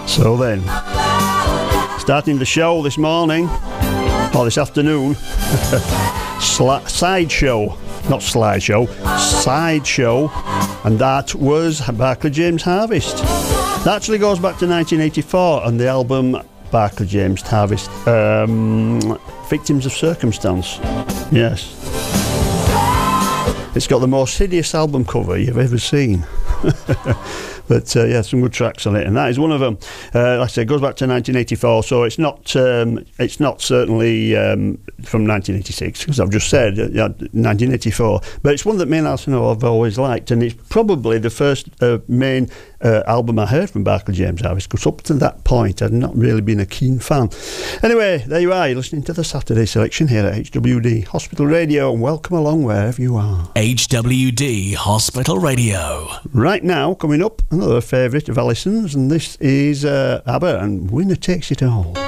So then, starting the show this morning, or this afternoon, sideshow, not slideshow, sideshow, and that was Barclay James Harvest. That actually goes back to 1984 and the album Barclay James Harvest, Victims of Circumstance. Yes. It's got the most hideous album cover you've ever seen. But yeah, some good tracks on it, and that is one of them. Like I said, it goes back to 1984, so it's not certainly from 1986, because I've just said 1984. But it's one that me and Alison have always liked, and it's probably the first main album I heard from Barclay James Harvest, because up to that point I'd not really been a keen fan. Anyway, there you are, you're listening to the Saturday Selection here at HWD Hospital Radio, and welcome along wherever you are. HWD Hospital Radio. Right now, coming up, another favourite of Alison's, and this is ABBA and Winner Takes It All.